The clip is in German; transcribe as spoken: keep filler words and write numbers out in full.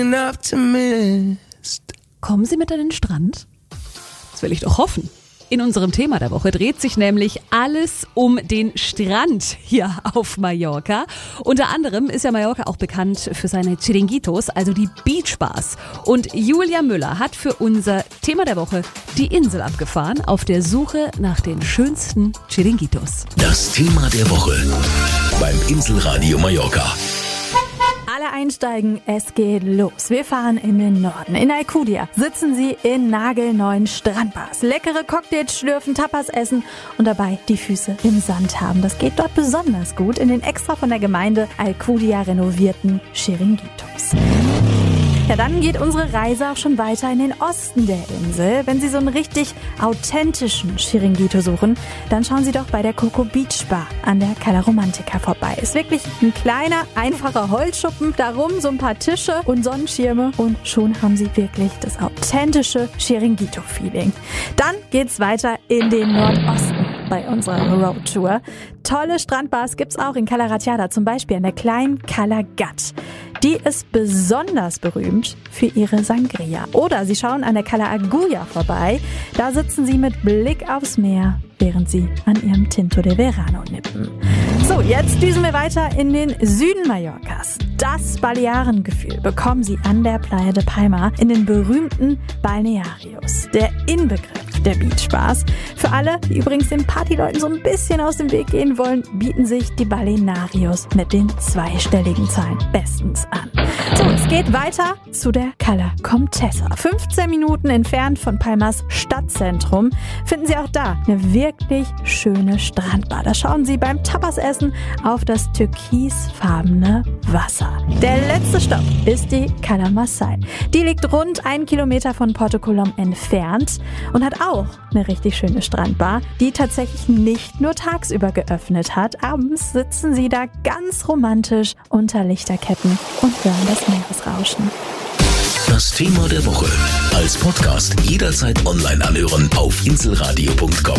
Kommen Sie mit an den Strand? Das will ich doch hoffen. In unserem Thema der Woche dreht sich nämlich alles um den Strand hier auf Mallorca. Unter anderem ist ja Mallorca auch bekannt für seine Chiringuitos, also die Beachbars. Und Julia Müller hat für unser Thema der Woche die Insel abgefahren, auf der Suche nach den schönsten Chiringuitos. Das Thema der Woche beim Inselradio Mallorca. Alle einsteigen, es geht los. Wir fahren in den Norden. In Alcudia sitzen sie in nagelneuen Strandbars. Leckere Cocktails schlürfen, Tapas essen und dabei die Füße im Sand haben. Das geht dort besonders gut in den extra von der Gemeinde Alcudia renovierten Chiringuitos. Ja, dann geht unsere Reise auch schon weiter in den Osten der Insel. Wenn Sie so einen richtig authentischen Chiringuito suchen, dann schauen Sie doch bei der Coco Beach Bar an der Cala Romantica vorbei. Ist wirklich ein kleiner, einfacher Holzschuppen, darum so ein paar Tische und Sonnenschirme und schon haben Sie wirklich das authentische Chiringuito-Feeling. Dann geht's weiter in den Nordosten bei unserer Roadtour. Tolle Strandbars gibt's auch in Cala Ratjada, zum Beispiel an der kleinen Cala Gat. Die ist besonders berühmt für ihre Sangria. Oder Sie schauen an der Cala Agulla vorbei. Da sitzen Sie mit Blick aufs Meer, während Sie an Ihrem Tinto de Verano nippen. So, jetzt düsen wir weiter in den Süden Mallorcas. Das Balearengefühl bekommen Sie an der Playa de Palma in den berühmten Balnearios. Der Inbegriff der Beachbars. Für alle, die übrigens den Partyleuten so ein bisschen aus dem Weg gehen wollen, bieten sich die Balnearios mit den zweistelligen Zahlen bestens an. So, es geht weiter zu der Cala Comtessa. fünfzehn Minuten entfernt von Palmas Stadtzentrum finden Sie auch da eine wirklich schöne Strandbar. Da schauen Sie beim Tapasessen auf das türkisfarbene Wasser. Der letzte Stopp ist die Cala Masai. Die liegt rund einen Kilometer von Porto Colom entfernt und hat auch eine richtig schöne Strandbar, die tatsächlich nicht nur tagsüber geöffnet hat. Abends sitzen Sie da ganz romantisch unter Lichterketten und hören das Meeresrauschen. Das Thema der Woche als Podcast jederzeit online anhören auf inselradio punkt com.